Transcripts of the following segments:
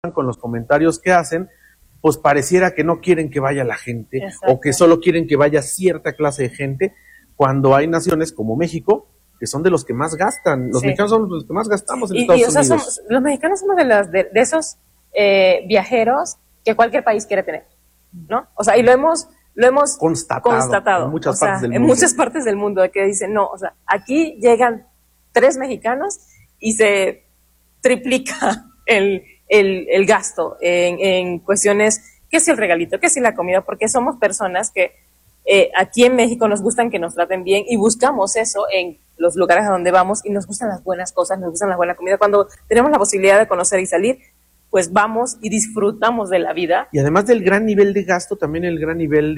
con los comentarios que hacen, pues pareciera que no quieren que vaya la gente. Exacto. O que solo quieren que vaya cierta clase de gente, cuando hay naciones como México que son de los que más gastan. Los mexicanos somos los que más gastamos en Estados Unidos. O sea, los mexicanos somos de esos viajeros que cualquier país quiere tener, ¿no? O sea, y lo hemos constatado en muchas partes del mundo. En muchas partes del mundo, que dicen, no, o sea, aquí llegan 3 mexicanos y se triplica el gasto en cuestiones, que si el regalito, que si la comida, porque somos personas que aquí en México nos gustan que nos traten bien y buscamos eso en los lugares a donde vamos y nos gustan las buenas cosas, nos gustan la buena comida. Cuando tenemos la posibilidad de conocer y salir, pues vamos y disfrutamos de la vida. Y además del gran nivel de gasto, también el gran nivel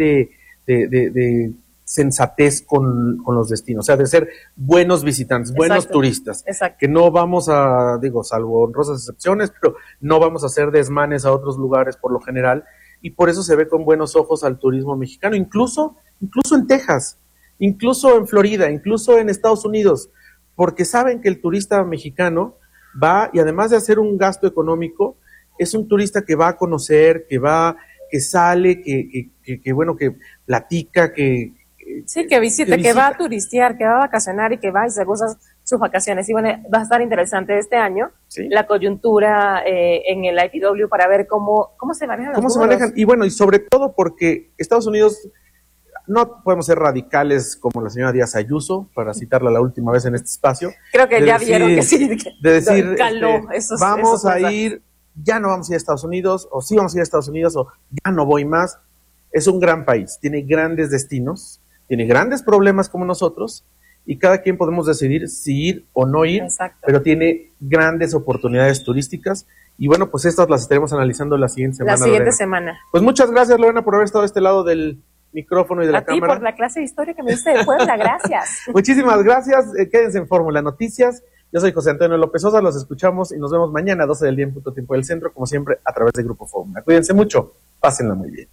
de sensatez con los destinos, o sea, de ser buenos visitantes, buenos turistas. Exacto. Que no vamos a, salvo honrosas excepciones, pero no vamos a hacer desmanes a otros lugares por lo general, y por eso se ve con buenos ojos al turismo mexicano, incluso en Texas, incluso en Florida, incluso en Estados Unidos, porque saben que el turista mexicano va, y además de hacer un gasto económico, es un turista que va a conocer, que sale, que platica, que visita, que va a turistear, que va a vacacionar y que va y se goza sus vacaciones. Y bueno, va a estar interesante este año, ¿sí?, la coyuntura en el IPW para ver cómo se manejan los vuelos. Y bueno, y sobre todo porque Estados Unidos, no podemos ser radicales como la señora Díaz Ayuso, para citarla la última vez en este espacio. Creo que ya vieron que sí, de decir, caló vamos a ir, ya no vamos a ir a Estados Unidos, o sí vamos a ir a Estados Unidos, o ya no voy más. Es un gran país, tiene grandes destinos, tiene grandes problemas como nosotros, y cada quien podemos decidir si ir o no ir. Exacto. Pero tiene grandes oportunidades turísticas, y bueno, pues estas las estaremos analizando la siguiente semana. La siguiente semana. Pues muchas gracias, Lorena, por haber estado a este lado del micrófono y de la cámara. A ti por la clase de historia que me diste de Puebla, gracias. Muchísimas gracias, quédense en Fórmula Noticias. Yo soy José Antonio López Sosa, los escuchamos y nos vemos mañana a 12 del día en punto tiempo del centro, como siempre, a través de Grupo Fórmula. Cuídense mucho, pásenla muy bien.